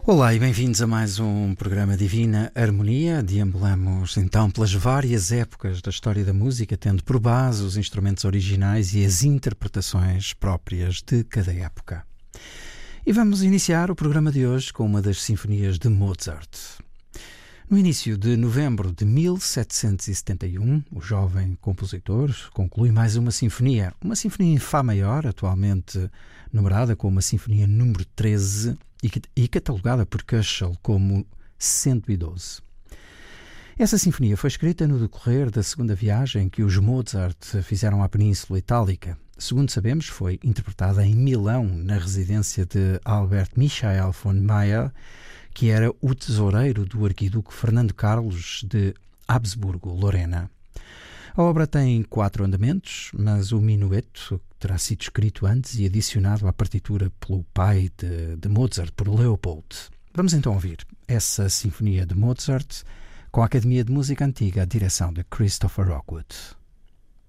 Olá e bem-vindos a mais um programa Divina Harmonia. Deambulamos então pelas várias épocas da história da música, tendo por base os instrumentos originais e as interpretações próprias de cada época. E vamos iniciar o programa de hoje com uma das sinfonias de Mozart. No início de novembro de 1771, o jovem compositor conclui mais uma sinfonia em Fá maior, atualmente numerada como a Sinfonia número 13 e catalogada por Köchel como 112. Essa sinfonia foi escrita no decorrer da segunda viagem que os Mozart fizeram à Península Itálica. Segundo sabemos, foi interpretada em Milão, na residência de Albert Michael von Meyer, que era o tesoureiro do arquiduque Fernando Carlos de Habsburgo-Lorena. A obra tem 4 andamentos, mas o minueto terá sido escrito antes e adicionado à partitura pelo pai de Mozart, por Leopold. Vamos então ouvir essa sinfonia de Mozart com a Academia de Música Antiga, a direção de Christopher Rockwood.